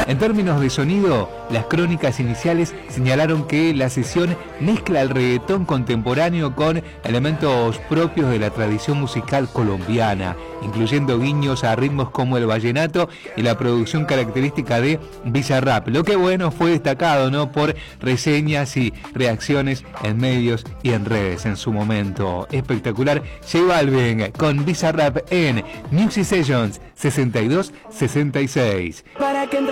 En términos de sonido, las crónicas iniciales señalaron que la sesión mezcla el reggaetón contemporáneo con elementos propios de la tradición musical colombiana, incluyendo guiños a ritmos como el vallenato y la producción característica de Bizarrap. Lo que bueno fue destacado, ¿no?, por reseñas y reacciones en medios y en redes en su momento. Espectacular. J Balvin con Bizarrap en Music Sessions 62-66.